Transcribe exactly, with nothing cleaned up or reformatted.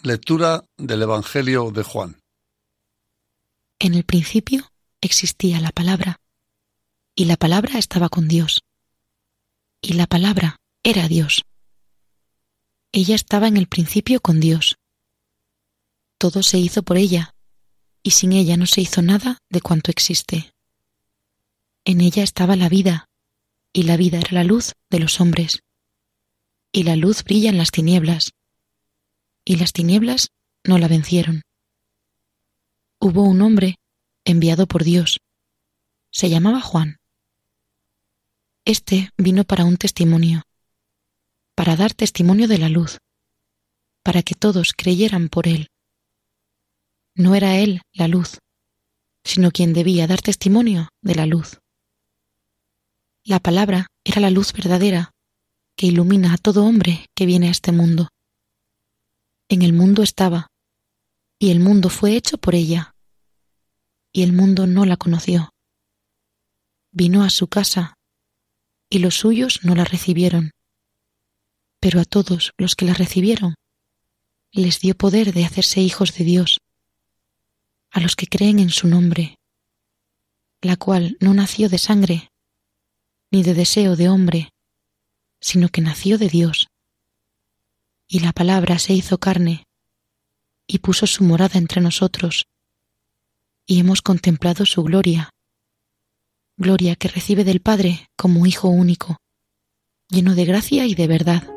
Lectura del Evangelio de Juan. En el principio existía la palabra, y la palabra estaba con Dios, y la palabra era Dios. Ella estaba en el principio con Dios. Todo se hizo por ella, y sin ella no se hizo nada de cuanto existe. En ella estaba la vida, y la vida era la luz de los hombres. Y la luz brilla en las tinieblas, y las tinieblas no la vencieron. Hubo un hombre enviado por Dios. Se llamaba Juan. Este vino para un testimonio, para dar testimonio de la luz, para que todos creyeran por él. No era él la luz, sino quien debía dar testimonio de la luz. La palabra era la luz verdadera que ilumina a todo hombre que viene a este mundo. En el mundo estaba, y el mundo fue hecho por ella, y el mundo no la conoció. Vino a su casa, y los suyos no la recibieron. Pero a todos los que la recibieron, les dio poder de hacerse hijos de Dios, a los que creen en su nombre, la cual no nació de sangre, ni de deseo de hombre, sino que nació de Dios. Y la palabra se hizo carne, y puso su morada entre nosotros, y hemos contemplado su gloria, gloria que recibe del Padre como Hijo único, lleno de gracia y de verdad.